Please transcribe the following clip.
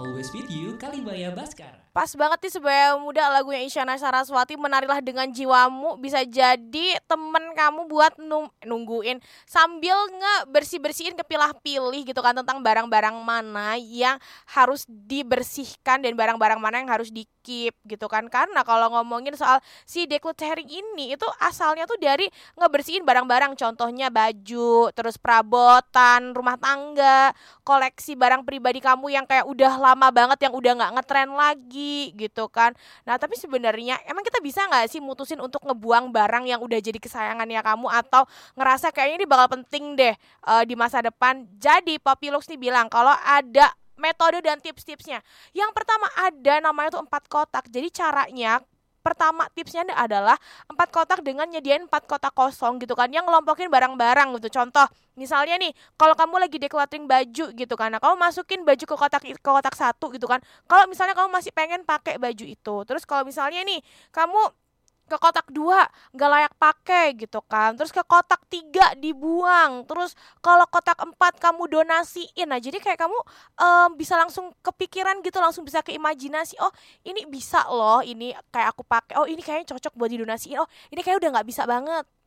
Always with you, Kalibaya Baskara. Pas banget nih Sebaya Muda lagunya Isyana Saraswati, Menarilah Dengan Jiwamu. Bisa jadi temen kamu buat nungguin sambil ngebersih-bersihin, kepilah-pilih gitu kan, tentang barang-barang mana yang harus dibersihkan dan barang-barang mana yang harus di-keep gitu kan. Karena kalau ngomongin soal si decluttering ini, itu asalnya tuh dari ngebersihin barang-barang. Contohnya baju, terus perabotan rumah tangga, koleksi barang pribadi kamu yang kayak udah lama banget, yang udah gak ngetren lagi gitu kan. Nah tapi sebenarnya emang kita bisa gak sih mutusin untuk ngebuang barang yang udah jadi kesayangannya kamu, atau ngerasa kayaknya ini bakal penting deh di masa depan. Jadi Poppy Lux nih bilang kalau ada metode dan tips-tipsnya. Yang pertama ada namanya tuh 4 kotak. Jadi caranya, pertama tipsnya adalah 4 kotak dengan nyediain 4 kotak kosong gitu kan, yang ngelompokin barang-barang gitu. Contoh misalnya nih, kalau kamu lagi decluttering baju gitu kan, nah kamu masukin baju ke kotak satu gitu kan, kalau misalnya kamu masih pengen pakai baju itu. Terus kalau misalnya nih kamu ke kotak 2 gak layak pakai gitu kan, terus ke kotak 3 dibuang, terus kalau kotak 4 kamu donasiin. Nah jadi kayak kamu bisa langsung kepikiran gitu, langsung bisa keimajinasi, oh ini bisa loh, ini kayak aku pakai, oh ini kayaknya cocok buat didonasiin, oh ini kayak udah gak bisa banget